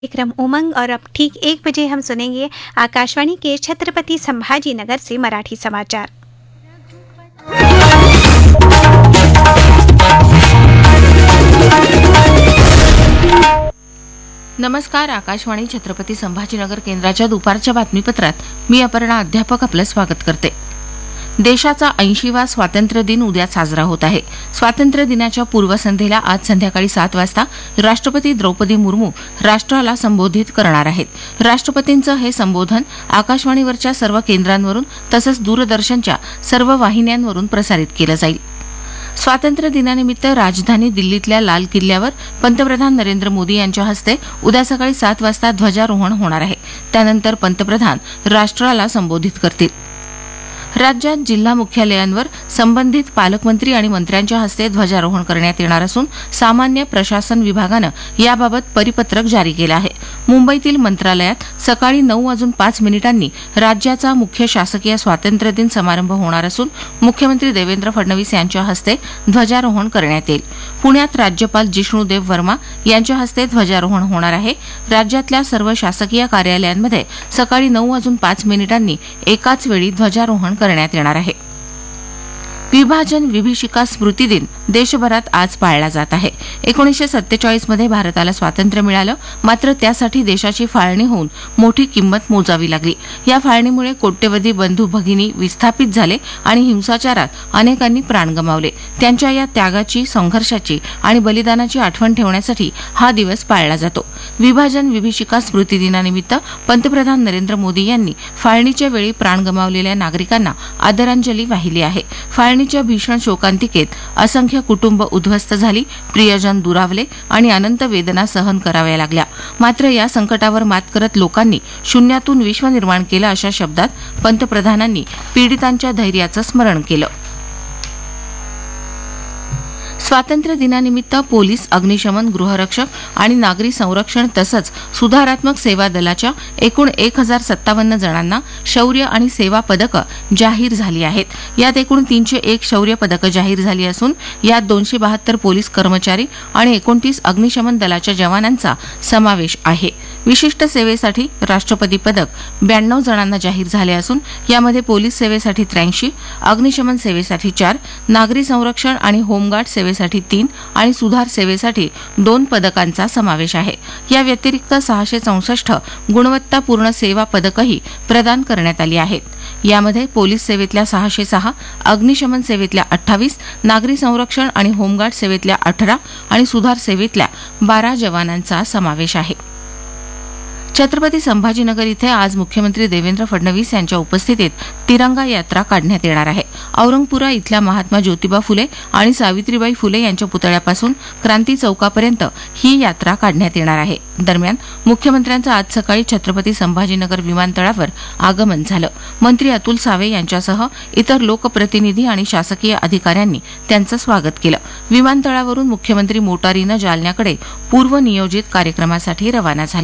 विक्रम उमंग। और अब ठीक 1 बजे हम सुनेंगे आकाशवाणी के छत्रपति संभाजी नगर से मराठी समाचार। नमस्कार. आकाशवाणी छत्रपती संभाजीनगर केंद्राच्या दुपारच्या बातमीपत्रात मी अपर्णा अध्यापक आपलं स्वागत करते. देशाचा 80वा स्वातंत्र्य दिन उद्या साजरा होत आहे. स्वातंत्र्य दिनाच्या पूर्वसंध्येला आज संध्याकाळी 7 वाजता राष्ट्रपती द्रौपदी मुर्मू राष्ट्राला संबोधित करणार आहेत. राष्ट्रपतींचं हे संबोधन आकाशवाणीवरच्या सर्व केंद्रांवरून तसंच दूरदर्शनच्या सर्व वाहिन्यांवरून प्रसारित केलं जाईल. स्वातंत्र्य दिनानिमित्त राजधानी दिल्लीतल्या लाल किल्ल्यावर पंतप्रधान नरेंद्र मोदी यांच्या हस्ते उद्या सकाळी 7 वाजता ध्वजारोहण होणार आहे. त्यानंतर पंतप्रधान राष्ट्राला संबोधित करतील. राज्यात जिल्हा मुख्यालयांवर संबंधित पालकमंत्री आणि मंत्र्यांच्या हस्ते ध्वजारोहण करण्यात येणार असून सामान्य प्रशासन विभागानं याबाबत परिपत्रक जारी केलं आहे. मुंबईतील मंत्रालयात सकाळी 9:05 राज्याचा मुख्य शासकीय स्वातंत्र्य दिन समारंभ होणार असून मुख्यमंत्री देवेंद्र फडणवीस यांच्या हस्ते ध्वजारोहण करण्यात येईल. पुण्यात राज्यपाल जिष्णुदेव वर्मा यांच्या हस्ते ध्वजारोहण होणार आहे. राज्यातल्या सर्व शासकीय कार्यालयांमध्ये सकाळी 9:05 एकाच वेळी ध्वजारोहण करण्यात येणार आहे. विभाजन विभीषिका स्मृती दिन देशभरात आज पाळला जात आहे. 1947 मध्ये भारताला स्वातंत्र्य मिळालं, मात्र त्यासाठी देशाची फाळणी होऊन मोठी किंमत मोजावी लागली. या फाळणीमुळे कोट्यवधी बंधू भगिनी विस्थापित झाले आणि हिंसाचारात अनेकांनी प्राण गमावले. त्यांच्या या त्यागाची, संघर्षाची आणि बलिदानाची आठवण ठेवण्यासाठी हा दिवस पाळला जातो. विभाजन विभीषिका स्मृती दिनानिमित्त पंतप्रधान नरेंद्र मोदी यांनी फाळणीच्या वेळी प्राण गमावलेल्या नागरिकांना आदरांजली वाहिली आहे. फाळणीच्या भीषण शोकांतिकेत असंख्य कुटुंब उद्ध्वस्त झाली, प्रियजन दुरावले आणि अनंत वेदना सहन कराव्या लागल्या. मात्र या संकटावर मात करत लोकांनी शून्यातून विश्व निर्माण केलं, अशा शब्दात पंतप्रधानांनी पीडितांच्या धैर्याचं स्मरण केलं. स्वातंत्र्य दिनानिमित्त पोलीस, अग्निशमन, गृहरक्षक आणि नागरी संरक्षण तसंच सुधारात्मक सेवा दलाच्या एकूण 1057 जणांना शौर्य आणि सेवा पदकं जाहीर झाली आहेत. यात एकूण 301 शौर्य पदकं जाहीर झाली असून यात 272 पोलीस कर्मचारी आणि 29 अग्निशमन दलाच्या जवानांचा समावेश आहे. विशिष्ट सेवेसाठी राष्ट्रपती पदक 92 जणांना जाहीर झाले असून यामध्ये पोलीस सेवेसाठी 83, अग्निशमन सेवेसाठी 4, नागरी संरक्षण आणि होमगार्ड सेवेसाठी 3 आणि सुधार सेवेसाठी 2 पदकांचा समावेश आहे. या व्यतिरिक्त 664 गुणवत्तापूर्ण सेवा पदकही प्रदान करण्यात आली आहेत. यामध्ये पोलीस सेवेतल्या 606, अग्निशमन सेवेतल्या 28, नागरी संरक्षण आणि होमगार्ड सेवेतल्या 18 आणि सुधार सेवेतल्या 12 जवानांचा समावेश आहे. छत्रपती संभाजीनगर इथे आज मुख्यमंत्री देवेंद्र फडणवीस यांच्या उपस्थितीत तिरंगा यात्रा काढण्यात येणार आहे. औरंगपुरा इथल्या महात्मा ज्योतिबा फुले आणि सावित्रीबाई फुले यांच्या पुतळ्यापासून क्रांती चौकापर्यंत ही यात्रा काढण्यात येणार आहे. दरम्यान मुख्यमंत्र्यांचं आज सकाळी छत्रपती संभाजीनगर विमानतळावर आगमन झालं. मंत्री अतुल सावे यांच्यासह इतर लोकप्रतिनिधी आणि शासकीय अधिकाऱ्यांनी त्यांचं स्वागत केलं. विमानतळावरून मुख्यमंत्री मोटारीनं जालन्याकडे पूर्वनियोजित कार्यक्रमासाठी रवाना झाले.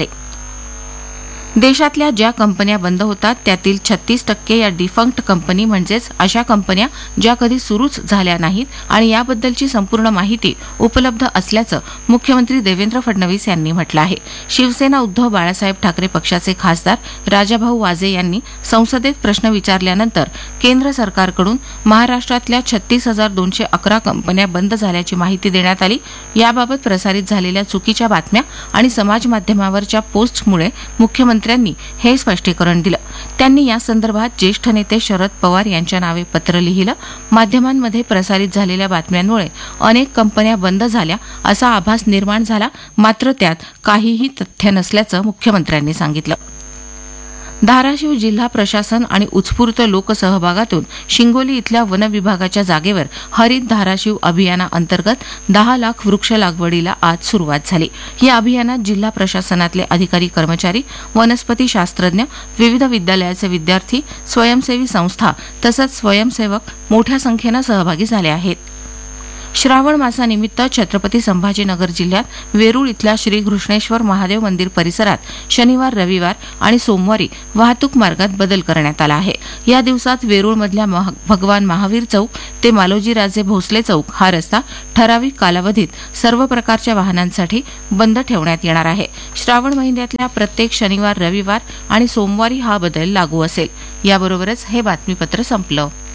देशातल्या ज्या कंपन्या बंद होतात त्यातील 36% या डिफंक्ट कंपनी म्हणजेच अशा कंपन्या ज्या कधी सुरूच झाल्या नाहीत आणि याबद्दलची संपूर्ण माहिती उपलब्ध असल्याचं मुख्यमंत्री देवेंद्र फडणवीस यांनी म्हटलं आहे. शिवसेना उद्धव बाळासाहेब ठाकरे पक्षाचे खासदार राजाभाऊ वाजे यांनी संसदेत प्रश्न विचारल्यानंतर केंद्र सरकारकडून महाराष्ट्रातल्या 36,211 कंपन्या बंद झाल्याची माहिती देण्यात आली. याबाबत प्रसारित झालेल्या चुकीच्या बातम्या आणि समाज माध्यमावरच्या पोस्टमुळे मुख्यमंत्री हे स्पष्टीकरण दिलं. त्यांनी या संदर्भात ज्येष्ठ नेते शरद पवार यांच्या नावे पत्र लिहिलं. माध्यमांमध्ये प्रसारित झालेल्या बातम्यांमुळे अनेक कंपन्या बंद झाल्या असा आभास निर्माण झाला, मात्र त्यात काहीही तथ्य नसल्याचं मुख्यमंत्र्यांनी सांगितलं. धाराशिव जिल्हा प्रशासन आणि उत्स्फूर्त लोकसहभागातून शिंगोली इथल्या वन विभागाच्या जागेवर हरित धाराशिव अभियानाअंतर्गत 10 लाख वृक्ष लागवडीला आज सुरुवात झाली. या अभियानात जिल्हा प्रशासनातले अधिकारी, कर्मचारी, वनस्पती शास्त्रज्ञ, विविध विद्यालयाचे विद्यार्थी, स्वयंसेवी संस्था तसंच स्वयंसेवक मोठ्या संख्येनं सहभागी झाले आहेत. श्रावण मासानिमित्त छत्रपती संभाजीनगर जिल्ह्यात वेरूळ इथल्या श्री घृष्णेश्वर महादेव मंदिर परिसरात शनिवार, रविवार आणि सोमवारी वाहतूक मार्गात बदल करण्यात आला आहे. या दिवसात वेरूळमधल्या भगवान महावीर चौक ते मालोजीराजे भोसले चौक हा रस्ता ठराविक कालावधीत सर्व प्रकारच्या वाहनांसाठी बंद ठेवण्यात येणार आहे. श्रावण महिन्यातल्या प्रत्येक शनिवार, रविवार आणि सोमवारी हा बदल लागू असेल. याबरोबरच हे बातमीपत्र संपलं.